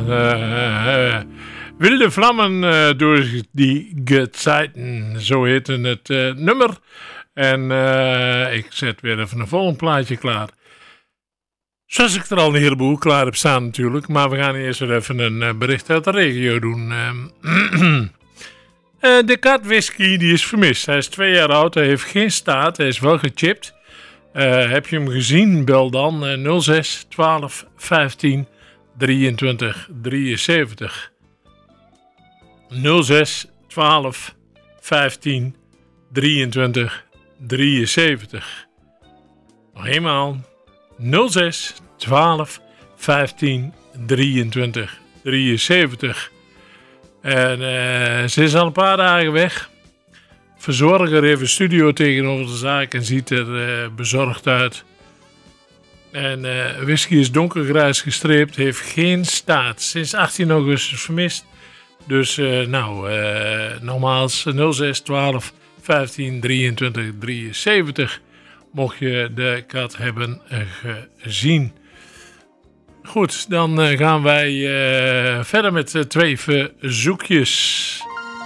Wilde Vlammen door die Gezeiten, zo heette het nummer. En ik zet weer even een volgend plaatje klaar. Zoals ik er al een heleboel klaar heb staan natuurlijk. Maar we gaan eerst weer even een bericht uit de regio doen. De kat Whisky die is vermist. Hij is 2 jaar oud, hij heeft geen staart, hij is wel gechipt. Heb je hem gezien? Bel dan 06 12 15 23 73. 06 12 15 23 73. Nog eenmaal 06 12 15 23 73. En ze is al een paar dagen weg. Verzorger heeft een studio tegenover de zaak en ziet er bezorgd uit. En Whisky is donkergrijs gestreept, heeft geen staart. Sinds 18 augustus vermist. Dus nogmaals 06 12 15 23 73. Mocht je de kat hebben gezien. Goed, dan gaan wij verder met 2 verzoekjes.